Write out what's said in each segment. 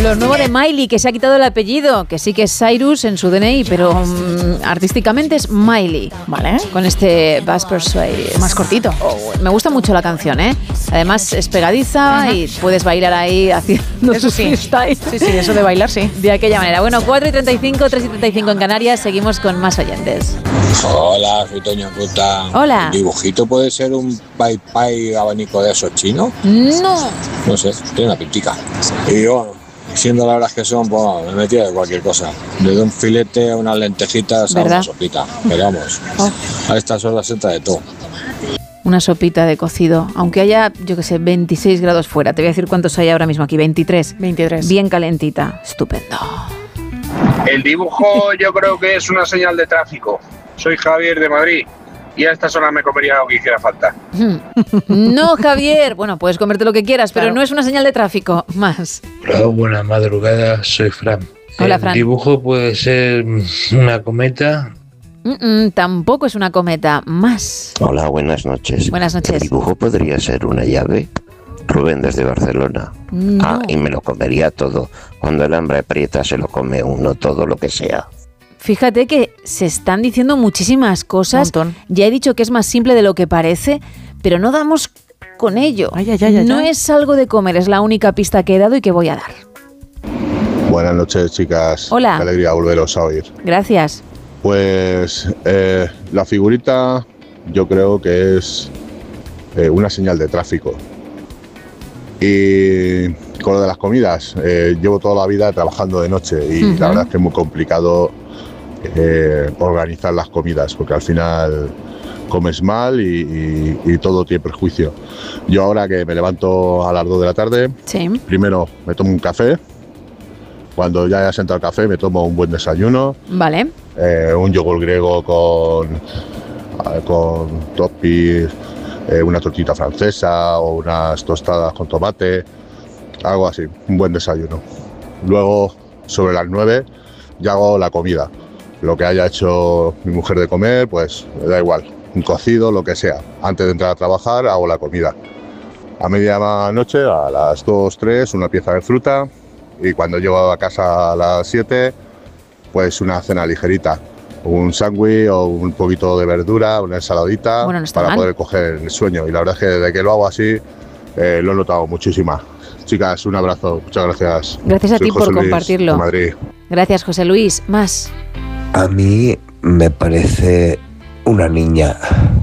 Lo nuevo de Miley, que se ha quitado el apellido, que sí que es Cyrus en su DNI, pero artísticamente es Miley. Vale. Con este Bass Persuade. Más cortito. Me gusta mucho la canción, ¿eh? Además es pegadiza y puedes bailar ahí haciendo Eso su sí. freestyle. Sí, eso de bailar, sí. De aquella manera. Bueno, 4:35, 3:35 en Canarias. Seguimos con más oyentes. Hola, soy Toño Ruta. Hola. ¿El dibujito puede ser un pai abanico de esos chinos? No. No sé, tiene una pintica. Y bueno, siendo las horas que son, pues me metía de cualquier cosa. Desde un filete a unas lentejitas a ¿verdad? una sopita. Pero vamos, a estas horas se entra de todo. Una sopita de cocido, aunque haya, yo qué sé, 26 grados fuera. Te voy a decir cuántos hay ahora mismo aquí, 23. 23. Bien calentita, estupendo. El dibujo yo creo que es una señal de tráfico. Soy Javier de Madrid y a estas horas me comería lo que hiciera falta. No, Javier. Bueno, puedes comerte lo que quieras, pero Claro. no es una señal de tráfico. Más. Hola, buenas madrugadas, soy Fran. Hola, El Fran. dibujo puede ser una cometa. Tampoco es una cometa. Más. Hola, buenas noches. Buenas noches. ¿El dibujo podría ser una llave? Rubén desde Barcelona. No. Y me lo comería todo. Cuando el hambre aprieta se lo come uno, todo lo que sea. Fíjate que se están diciendo muchísimas cosas. Montón. Ya he dicho que es más simple de lo que parece, pero no damos con ello. Ay, ay, ay, ay, no ay. es algo de comer, es la única pista que he dado y que voy a dar. Buenas noches, chicas. Hola. Qué alegría volveros a oír. Gracias. Pues la figurita yo creo que es una señal de tráfico. Y con lo de las comidas, llevo toda la vida trabajando de noche y la verdad es que es muy complicado organizar las comidas porque al final comes mal y todo tiene perjuicio. Yo ahora que me levanto a las 2 de la tarde, Sí. primero me tomo un café. Cuando ya haya sentado el café me tomo un buen desayuno, Vale. un yogur griego con toppings, una tortita francesa o unas tostadas con tomate, algo así, un buen desayuno. Luego, sobre las 9, ya hago la comida. Lo que haya hecho mi mujer de comer, pues me da igual, un cocido, lo que sea. Antes de entrar a trabajar, hago la comida. A medianoche, a las 2, 3, una pieza de fruta. Y cuando llego a casa a las 7, pues una cena ligerita. Un sándwich o un poquito de verdura, una ensaladita, Bueno, no está para mal. poder coger el sueño. Y la verdad es que desde que lo hago así, lo he notado muchísimo. Chicas, un abrazo. Muchas gracias. Gracias a Soy ti por José Luis, compartirlo. de Madrid. Gracias, José Luis. Más. A mí me parece una niña.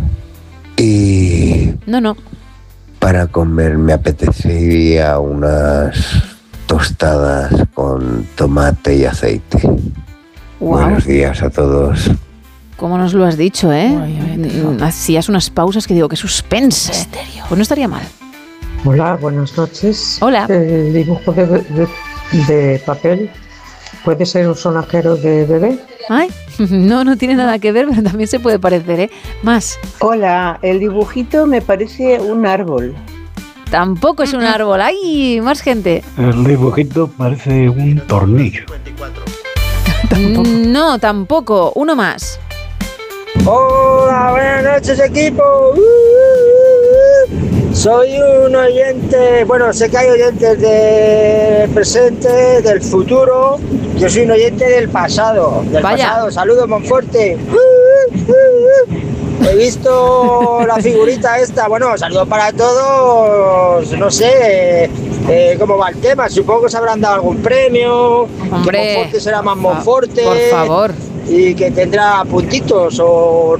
Y No. para comer me apetecería unas tostadas con tomate y aceite. Wow. Buenos días a todos. ¿Cómo nos lo has dicho, eh? Ay, te digo. Hacías unas pausas que digo, qué suspense. Pues no estaría mal. Hola, buenas noches. Hola. El dibujo de papel puede ser un sonajero de bebé. Ay, no tiene nada que ver, pero también se puede parecer, ¿eh? Más. Hola, el dibujito me parece un árbol. Tampoco es un árbol. ¡Ay! Más gente. El dibujito parece un tornillo. No, tampoco. Uno más. Hola, buenas noches equipo. Soy un oyente, bueno, sé que hay oyentes del presente, del futuro. Yo soy un oyente del pasado. Vaya. Saludos, Monforte. He visto la figurita esta. Bueno, saludos para todos. No sé cómo va el tema. Supongo que se habrán dado algún premio. Hombre, que Monforte será más Monforte. por favor. Y que tendrá puntitos o